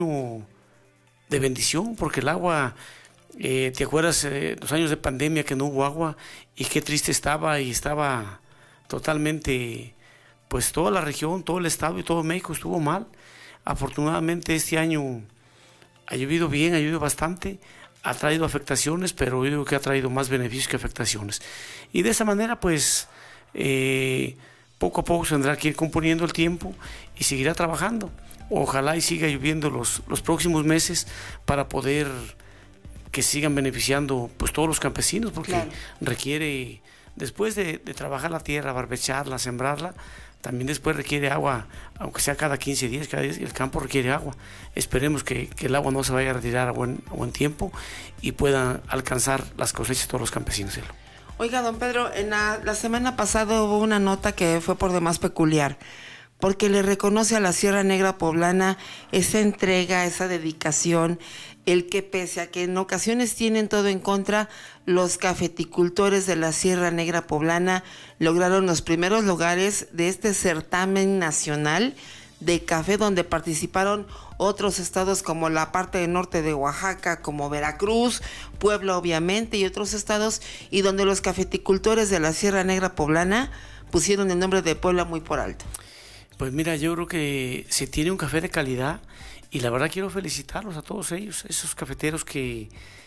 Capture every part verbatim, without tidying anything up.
de bendición, porque el agua, eh, ¿te acuerdas eh, los años de pandemia que no hubo agua y qué triste estaba y estaba totalmente, pues toda la región, todo el estado y todo México estuvo mal? Afortunadamente este año ha llovido bien, ha llovido bastante, ha traído afectaciones, pero yo digo que ha traído más beneficios que afectaciones. Y de esa manera, pues, eh, poco a poco se tendrá que ir componiendo el tiempo y seguirá trabajando. Ojalá y siga lloviendo los, los próximos meses para poder que sigan beneficiando pues todos los campesinos, porque claro, requiere, después de, de trabajar la tierra, barbecharla, sembrarla, también después requiere agua, aunque sea cada quince días, cada día el campo requiere agua. Esperemos que, que el agua no se vaya a retirar a buen, a buen tiempo y puedan alcanzar las cosechas todos los campesinos. Oiga, don Pedro, en la, la semana pasada hubo una nota que fue por demás peculiar, porque le reconoce a la Sierra Negra Poblana esa entrega, esa dedicación, el que pese a que en ocasiones tienen todo en contra, los cafeticultores de la Sierra Negra Poblana lograron los primeros lugares de este certamen nacional de café, donde participaron otros estados como la parte del norte de Oaxaca, como Veracruz, Puebla obviamente, y otros estados, y donde los cafeticultores de la Sierra Negra Poblana pusieron el nombre de Puebla muy por alto. Pues mira, yo creo que se tiene un café de calidad y la verdad quiero felicitarlos a todos ellos, esos cafeteros que,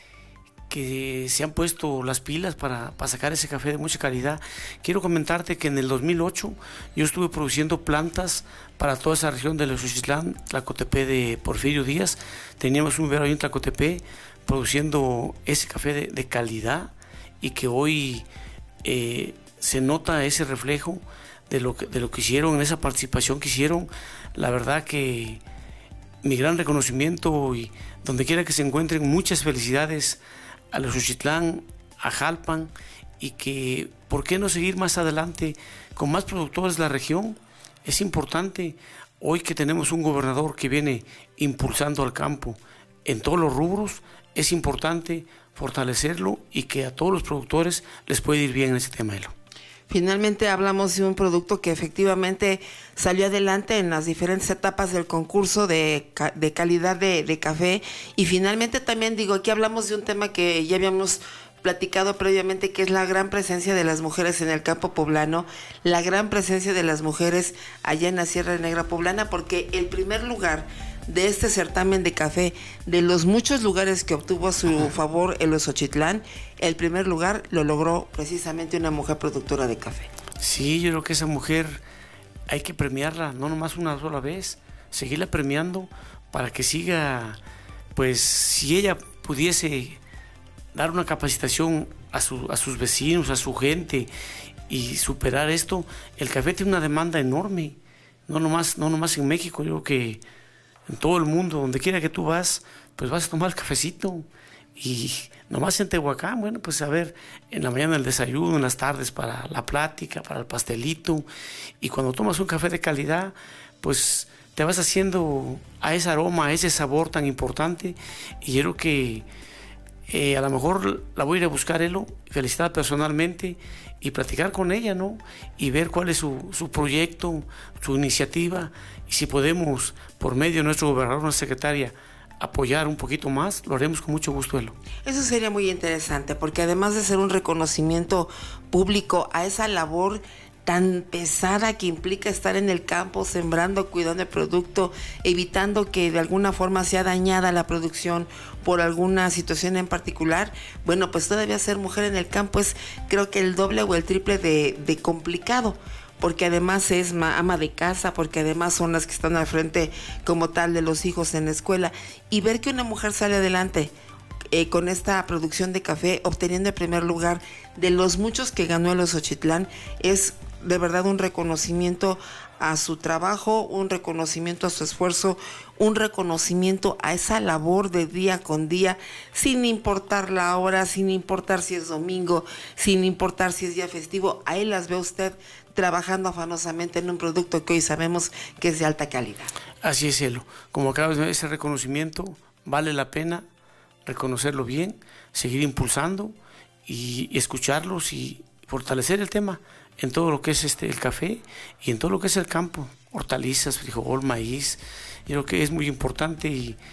que se han puesto las pilas para, para sacar ese café de mucha calidad. Quiero comentarte que en el dos mil ocho yo estuve produciendo plantas para toda esa región de Xochitlán, Tlacotepec de Porfirio Díaz. Teníamos un vivero ahí en Tlacotepec produciendo ese café de, de calidad y que hoy eh, se nota ese reflejo de lo que, de lo que hicieron, en esa participación que hicieron. La verdad que mi gran reconocimiento, y donde quiera que se encuentren, muchas felicidades a los Xochitlán, a Jalpan, y que por qué no seguir más adelante con más productores de la región. Es importante hoy que tenemos un gobernador que viene impulsando al campo en todos los rubros, es importante fortalecerlo y que a todos los productores les puede ir bien en ese tema. Finalmente hablamos de un producto que efectivamente salió adelante en las diferentes etapas del concurso de, de calidad de, de café, y finalmente también digo, aquí hablamos de un tema que ya habíamos platicado previamente, que es la gran presencia de las mujeres en el campo poblano, la gran presencia de las mujeres allá en la Sierra Negra Poblana, porque el primer lugar de este certamen de café, de los muchos lugares que obtuvo a su favor en los Xochitlán, el primer lugar lo logró precisamente una mujer productora de café. Sí, yo creo que esa mujer hay que premiarla, no nomás una sola vez, seguirla premiando para que siga, pues si ella pudiese dar una capacitación a, su, a sus vecinos, a su gente, y superar esto. El café tiene una demanda enorme, no nomás, no nomás en México, yo creo que en todo el mundo, donde quiera que tú vas, pues vas a tomar el cafecito. Y nomás en Tehuacán, bueno, pues a ver, en la mañana el desayuno, en las tardes para la plática, para el pastelito. Y cuando tomas un café de calidad, pues te vas haciendo a ese aroma, a ese sabor tan importante. Y yo creo que eh, a lo mejor la voy a ir a buscar, Elo, felicitar personalmente y platicar con ella, ¿no? Y ver cuál es su, su proyecto, su iniciativa, y si podemos, por medio de nuestro gobernador, nuestra secretaria, apoyar un poquito más, lo haremos con mucho gusto, Elo. Eso sería muy interesante, porque además de ser un reconocimiento público a esa labor tan pesada que implica estar en el campo, sembrando, cuidando el producto, evitando que de alguna forma sea dañada la producción por alguna situación en particular, bueno, pues todavía ser mujer en el campo es, creo que el doble o el triple de, de complicado, porque además es ama de casa, porque además son las que están al frente como tal de los hijos en la escuela, y ver que una mujer sale adelante eh, con esta producción de café, obteniendo el primer lugar de los muchos que ganó en los Xochitlán, es de verdad un reconocimiento a su trabajo, un reconocimiento a su esfuerzo, un reconocimiento a esa labor de día con día, sin importar la hora, sin importar si es domingo, sin importar si es día festivo. Ahí las ve usted trabajando afanosamente en un producto que hoy sabemos que es de alta calidad. Así es, Elo. Como acabas de ver, ese reconocimiento vale la pena reconocerlo bien, seguir impulsando y, y escucharlos y fortalecer el tema en todo lo que es este el café y en todo lo que es el campo, hortalizas, frijol, maíz, Yo creo que es muy importante y,